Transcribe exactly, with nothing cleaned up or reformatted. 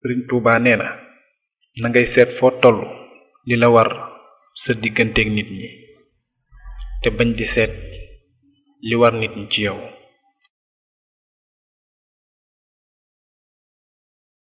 Sëriñ Tuubaa nee na na ngay seet foo toll li la war sa digganteeg nit ñi te bañ di seet li war nit ñi ci yow.